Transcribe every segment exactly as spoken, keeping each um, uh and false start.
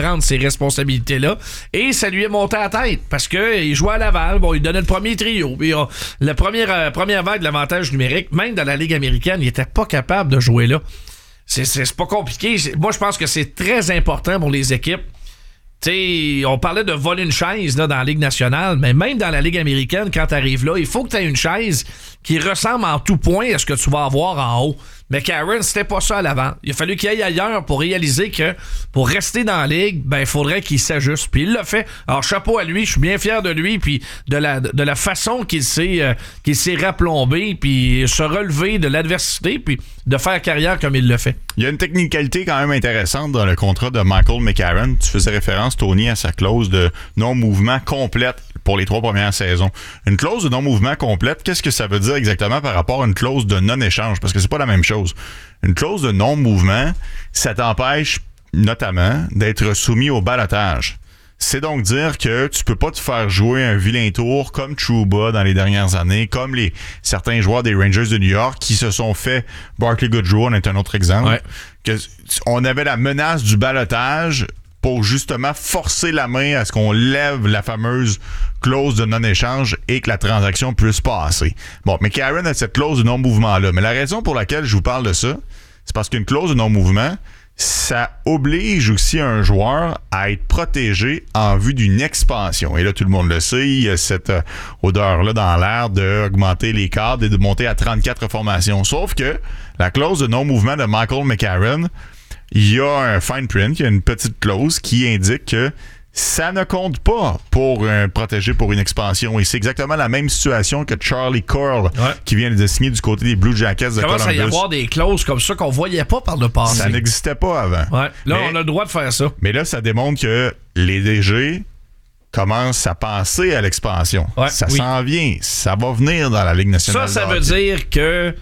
prendre ces responsabilités-là. Et ça lui est monté à la tête parce qu'il jouait à Laval. Bon, il donnait le premier trio. Puis, euh, la première, euh, première vague de l'avantage numérique, même dans la Ligue américaine, il était pas capable de jouer là. C'est, c'est, c'est pas compliqué. C'est, moi, je pense que c'est très important pour les équipes. T'sais, on parlait de voler une chaise là, dans la Ligue nationale, mais même dans la Ligue américaine, quand tu arrives là, il faut que tu aies une chaise qui ressemble en tout point à ce que tu vas avoir en haut. Mais Karen, c'était pas ça à l'avant. Il a fallu qu'il aille ailleurs pour réaliser que pour rester dans la Ligue, ben il faudrait qu'il s'ajuste. Puis il l'a fait. Alors, chapeau à lui, je suis bien fier de lui, puis de la, de la façon qu'il s'est, euh, qu'il s'est raplombé, puis se relever de l'adversité, puis de faire carrière comme il le fait. Il y a une technicalité quand même intéressante dans le contrat de Michael McCarron. Tu faisais référence, Tony, à sa clause de non-mouvement complète pour les trois premières saisons. Une clause de non-mouvement complète, qu'est-ce que ça veut dire exactement par rapport à une clause de non-échange? Parce que c'est pas la même chose. Une clause de non-mouvement, ça t'empêche notamment d'être soumis au ballottage. C'est donc dire que tu peux pas te faire jouer un vilain tour comme Trouba dans les dernières années, comme les certains joueurs des Rangers de New York qui se sont fait, Barclay Goodrow en est un autre exemple, ouais. que on avait la menace du ballottage pour justement forcer la main à ce qu'on lève la fameuse clause de non-échange et que la transaction puisse passer. Bon, mais Karen a cette clause de non-mouvement-là. Mais la raison pour laquelle je vous parle de ça, c'est parce qu'une clause de non-mouvement, ça oblige aussi un joueur à être protégé en vue d'une expansion. Et là, tout le monde le sait, il y a cette euh, odeur-là dans l'air d'augmenter les cadres et de monter à trente-quatre formations. Sauf que la clause de non-mouvement de Michael McCarron, il y a un fine print, il y a une petite clause qui indique que ça ne compte pas pour un protégé pour une expansion. Et c'est exactement la même situation que Charlie Coyle, ouais. qui vient de signer du côté des Blue Jackets de Columbus. Il commence à y avoir des clauses comme ça qu'on voyait pas par le passé. Ça n'existait pas avant. Ouais. Là, mais, on a le droit de faire ça. Mais là, ça démontre que les D G commencent à penser à l'expansion. Ouais, ça oui. s'en vient. Ça va venir dans la Ligue nationale. Ça, ça veut dire que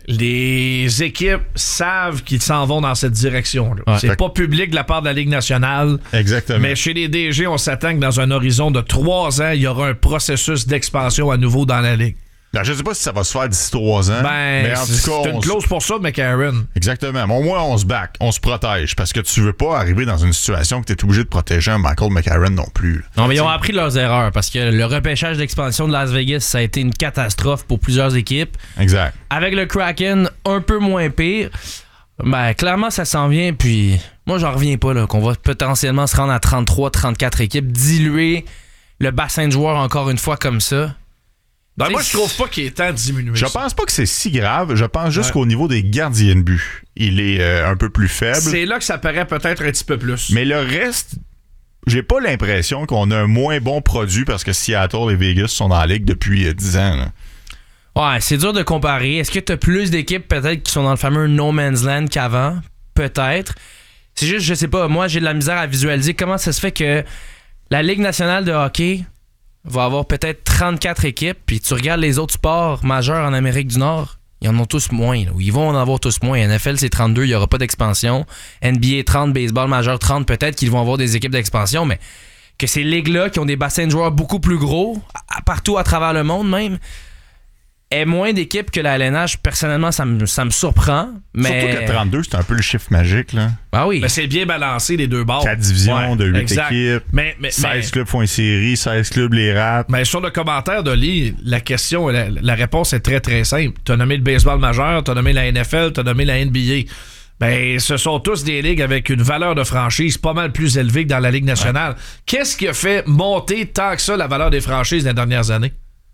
les équipes savent qu'ils s'en vont dans cette direction-là. Ouais. C'est pas public de la part de la Ligue nationale. Exactement. Mais chez les D G, on s'attend que dans un horizon de trois ans, il y aura un processus d'expansion à nouveau dans la Ligue. Alors, je ne sais pas si ça va se faire d'ici trois ans. Ben, mais en c'est, tout cas, c'est une clause pour ça, McCarron. Exactement. Mais au moins, on se back, on se protège. Parce que tu veux pas arriver dans une situation que tu es obligé de protéger un Michael McCarron non plus. Non, mais ils ont appris de leurs erreurs. Parce que le repêchage d'expansion de Las Vegas, ça a été une catastrophe pour plusieurs équipes. Exact. Avec le Kraken, un peu moins pire. Ben, clairement, ça s'en vient. Puis, moi, j'en reviens pas, là, qu'on va potentiellement se rendre à trente-trois trente-quatre équipes, diluer le bassin de joueurs encore une fois comme ça. Ben moi, je trouve pas qu'il est temps de diminuer. Je ça. pense pas que c'est si grave. Je pense juste ouais. qu'au niveau des gardiens de but, il est euh, un peu plus faible. C'est là que ça paraît peut-être un petit peu plus. Mais le reste, j'ai pas l'impression qu'on a un moins bon produit parce que Seattle et Vegas sont dans la Ligue depuis euh, dix ans. Là. Ouais, c'est dur de comparer. Est-ce que tu as plus d'équipes peut-être qui sont dans le fameux No Man's Land qu'avant? Peut-être. C'est juste, je sais pas, moi j'ai de la misère à visualiser comment ça se fait que la Ligue nationale de hockey va avoir peut-être trente-quatre équipes, puis tu regardes les autres sports majeurs en Amérique du Nord, ils en ont tous moins. Là, ou ils vont en avoir tous moins. N F L, c'est trente-deux, il n'y aura pas d'expansion. N B A, trente, baseball majeur, trente, peut-être qu'ils vont avoir des équipes d'expansion, mais que ces ligues-là, qui ont des bassins de joueurs beaucoup plus gros, à, partout à travers le monde même, aient moins d'équipes que la L N H, personnellement, ça me, ça me surprend. Mais... Surtout que trente-deux, c'est un peu le chiffre magique. Là. Ah oui. Mais c'est bien balancé, les deux bords. quatre divisions ouais, de huit exact. équipes. Mais, mais, seize mais, clubs font une série, seize clubs les ratent. Mais sur le commentaire d'Oli, la question, la, la réponse est très très simple. Tu as nommé le baseball majeur, tu as nommé la N F L, tu as nommé la N B A. Ben, ce sont tous des ligues avec une valeur de franchise pas mal plus élevée que dans la Ligue nationale. Ouais. Qu'est-ce qui a fait monter tant que ça la valeur des franchises dans les dernières années?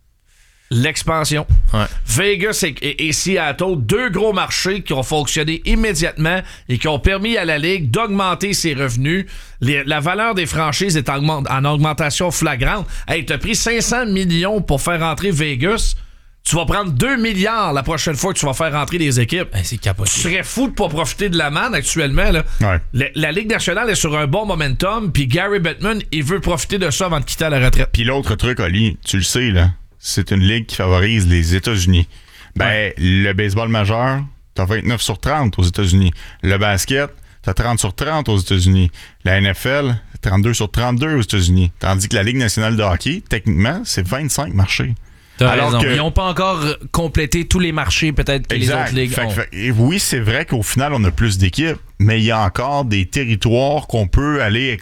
L'expansion. Ouais. Vegas et, et, et Seattle, deux gros marchés qui ont fonctionné immédiatement et qui ont permis à la Ligue d'augmenter ses revenus. Les, la valeur des franchises est en, en augmentation flagrante. Hey, t'as pris cinq cents millions pour faire rentrer Vegas. Tu vas prendre deux milliards la prochaine fois que tu vas faire rentrer des équipes. Hey, c'est capoté. Tu serais fou de pas profiter de la manne actuellement. Là. Ouais. La, la Ligue nationale est sur un bon momentum, puis Gary Bettman, il veut profiter de ça avant de quitter à la retraite. Puis l'autre truc, Oli, tu le sais, là, c'est une ligue qui favorise les États-Unis. Ben, ouais. Le baseball majeur, t'as vingt-neuf sur trente aux États-Unis. Le basket, t'as trente sur trente aux États-Unis. La N F L, trente-deux sur trente-deux aux États-Unis. Tandis que la Ligue nationale de hockey, techniquement, c'est vingt-cinq marchés. T'as Alors raison. Que... Ils n'ont pas encore complété tous les marchés peut-être que exact. Les autres ligues fait, ont. Fait, et oui, c'est vrai qu'au final, on a plus d'équipes, mais il y a encore des territoires qu'on peut aller